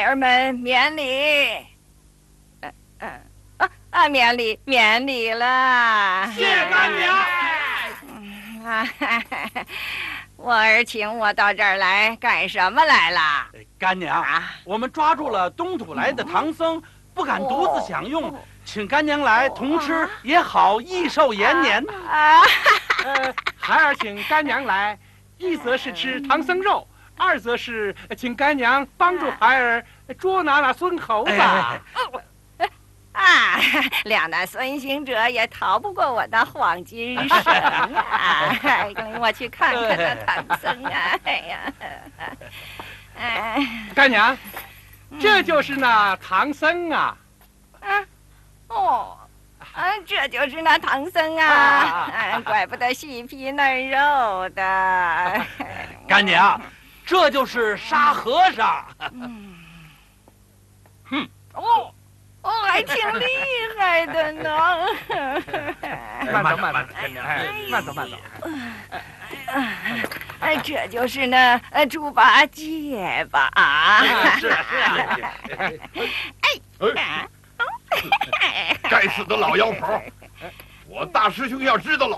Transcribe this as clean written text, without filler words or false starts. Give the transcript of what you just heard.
儿们免礼。免礼了。 谢干娘。 我儿请我到这儿来干什么来了？ 干娘，我们抓住了东土来的唐僧，不敢独自享用，请干娘来同吃也好，益寿延年。 孩儿请干娘来，一则是吃唐僧肉，二则是请干娘帮助孩儿捉拿那孙猴子。 两那孙行者也逃不过我的黄金绳啊！跟我去看看那唐僧啊！ 干娘，这就是那唐僧啊！ 这就是那唐僧啊！怪不得细皮嫩肉的。 干娘，这就是沙和尚。 还挺厉害的呢。 慢走，慢走。 这就是那猪八戒吧？ 是啊。 该死的老妖婆！我大师兄要知道了，